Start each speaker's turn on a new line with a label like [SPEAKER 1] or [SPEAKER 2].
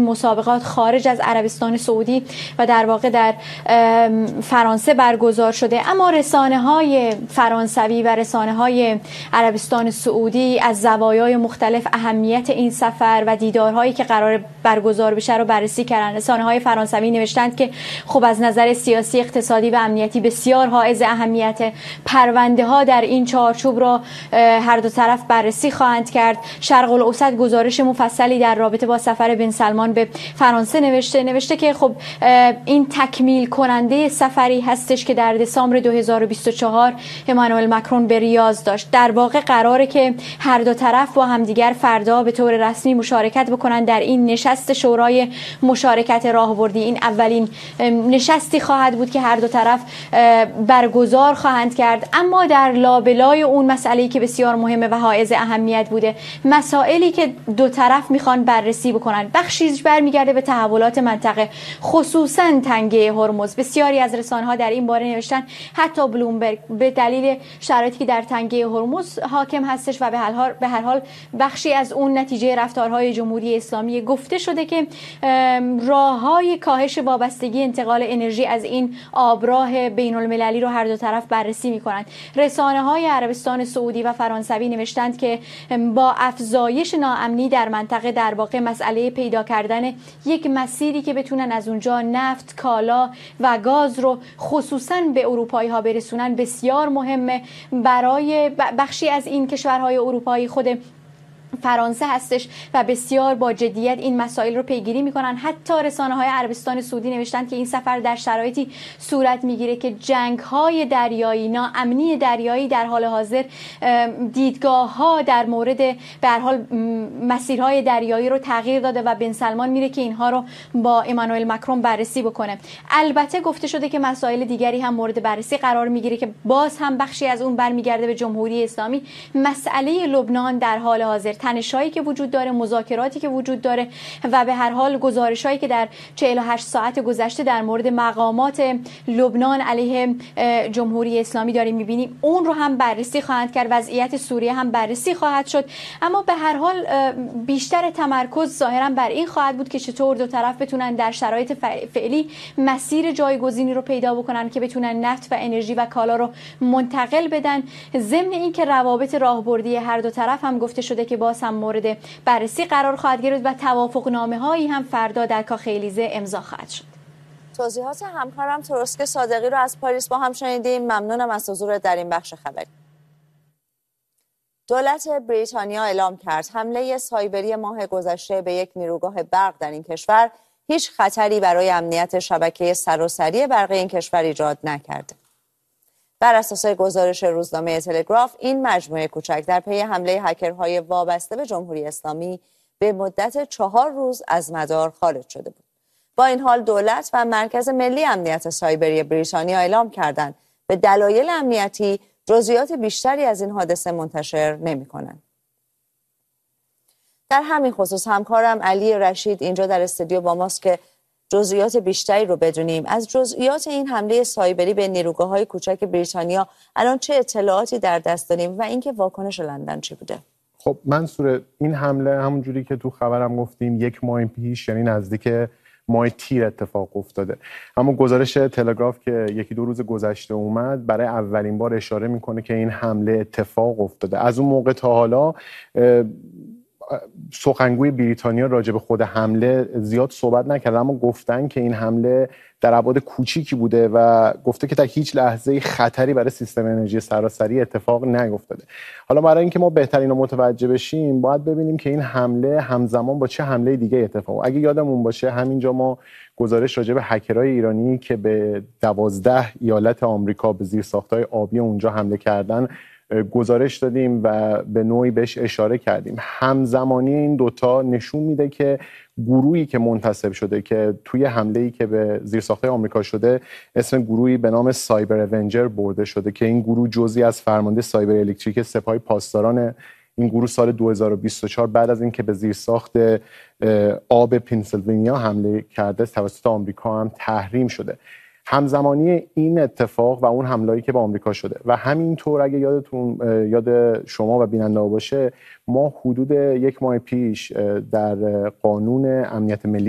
[SPEAKER 1] مسابقات خارج از عربستان سعودی و در واقع در فرانسه برگزار شده. اما رسانه‌های فرانسوی و رسانه‌های عربستان سعودی از زوایای مختلف اهمیت این سفر و دیدارهایی که قرار برگزار بشه رو بررسی کردن. رسانه‌های فرانسوی نوشتند که خب از نظر سیاسی، اقتصادی و امنیتی بسیار حائز اهمیت، پرونده‌ها در این چارچوب را هر دو طرف بررسی خواهند کرد. شرق الاوسط گزارش مفصلی در رابطه با سفر بن سلمان به فرانسه نوشته که خب این تکمیل کننده سفری هستش که در دسامبر 2024 امانوئل مکرون به ریاض داشت. در واقع قراره که هر دو طرف با همدیگر فردا به طور رسمی مشارکت بکنن در این نشست شورای مشارکت راهبردی. این اولین نشستی خواهد بود که هر دو طرف برگزار خواهند کرد. اما در لابلای اون مسئله‌ای که بسیار مهمه و حائز اهمیت بوده، مسائلی که دو طرف میخوان بررسی بکنن، بخشیش برمیگرده به تحولات منطقه، خصوصا تنگه هرمز. بسیاری از رسانه‌ها در این باره نوشتن، حتی بلومبرگ، به دلیل شرایطی که در تنگه هرمز حاکم هستش و به هر حال بخشی از اون نتیجه رفتارهای جمهوری اسلامی، گفته شده که راه‌های کاهش وابستگی انتقال انرژی از این آبراه بین‌المللی رو هر دو طرف بررسی می‌کنند. رسانه‌های عربستان سعودی و فرانسوی نوشتند که با افزایش ناامنی در منطقه در واقع مسئله پیدا کردن یک مسیری که بتونن از اونجا نفت، کالا و گاز رو خصوصاً به اروپایی‌ها برسونن بسیار مهمه. برای بخشی از این کشورهای اروپایی خود فرانسه هستش و بسیار با جدیت این مسائل رو پیگیری میکنن. حتی رسانه‌های عربستان سعودی نوشتن که این سفر در شرایطی صورت میگیره که جنگ‌های دریایی، ناامنی دریایی در حال حاضر دیدگاه‌ها در مورد به هر حال مسیرهای دریایی رو تغییر داده و بن سلمان میره که اینها رو با امانوئل مکرون بررسی بکنه. البته گفته شده که مسائل دیگری هم مورد بررسی قرار میگیره که باز هم بخشی از اون برمیگرده به جمهوری اسلامی. مسئله لبنان در حال حاضر، تنش‌هایی که وجود داره، مذاکراتی که وجود داره و به هر حال گزارش‌هایی که در 48 ساعت گذشته در مورد مقامات لبنان علیه جمهوری اسلامی داریم می‌بینیم، اون رو هم بررسی خواهند کرد. وضعیت سوریه هم بررسی خواهد شد. اما به هر حال بیشتر تمرکز ظاهراً بر این خواهد بود که چطور دو طرف بتونن در شرایط فعلی مسیر جایگزینی رو پیدا بکنن که بتونن نفت و انرژی و کالا رو منتقل بدن. ضمن این که روابط راهبردی هر دو طرف هم گفته شده که باز هم مورد بررسی قرار خواهد گرفت و توافقنامه‌هایی هم فردا در کاخ الیزه امضا خواهد شد.
[SPEAKER 2] توضیحات همکارم تروسک صادقی رو از پاریس با هم شنیدیم. ممنونم از حضور در این بخش خبری. دولت بریتانیا اعلام کرد حمله سایبری ماه گذشته به یک نیروگاه برق در این کشور هیچ خطری برای امنیت شبکه سراسری برق این کشور ایجاد نکرده. بر اساس گزارش روزنامه تلگراف، این مجموعه کوچک در پی حمله هکرهای وابسته به جمهوری اسلامی به مدت 4 روز از مدار خارج شده بود. با این حال دولت و مرکز ملی امنیت سایبری بریتانیا اعلام کردند به دلایل امنیتی جزئیات بیشتری از این حادثه منتشر نمی‌کنند. در همین خصوص همکارم علی رشید اینجا در استودیو با ماست که جزئیات بیشتری رو بدونیم. از جزئیات این حمله سایبری به نیروگاه‌های کوچک بریتانیا الان چه اطلاعاتی در دست داریم و اینکه واکنش لندن چی بوده؟
[SPEAKER 3] خب منصور، این حمله همونجوری که تو خبرم گفتیم 1 ماه پیش، یعنی نزدیک ماه تیر اتفاق افتاده. اما گزارش تلگراف که 1-2 روز گذشته اومد برای اولین بار اشاره میکنه که این حمله اتفاق افتاده. از اون موقع تا حالا سخنگوی بریتانیا راجع به خود حمله زیاد صحبت نکرد، اما گفتن که این حمله در ابعاد کوچیکی بوده و گفته که در هیچ لحظه خطری برای سیستم انرژی سراسری اتفاق نیفتاده. حالا برای اینکه ما بهترین رو متوجه بشیم باید ببینیم که این حمله همزمان با چه حمله دیگه اتفاق. اگه یادمون باشه همینجا ما گزارش راجع به هکرهای ایرانی که به 12 ایالت آمریکا به زیرساخت‌های آبی اونجا حمله کردن گزارش دادیم و به نوعی بهش اشاره کردیم. همزمانی این دوتا نشون میده که گروهی که منتسب شده که توی حمله‌ای که به زیرساخت‌های آمریکا شده اسم گروهی به نام سایبر اونجر برده شده که این گروه جزئی از فرمانده سایبر الکتریک سپاه پاسداران این گروه سال 2024 بعد از اینکه به زیرساخت آب پنسیلوانیا حمله کرده توسط آمریکا هم تحریم شده. همزمانی این اتفاق و اون حمله‌ای که به آمریکا شده و همینطور اگه یاد شما و بیننده باشه ما حدود 1 ماه پیش در قانون امنیت ملی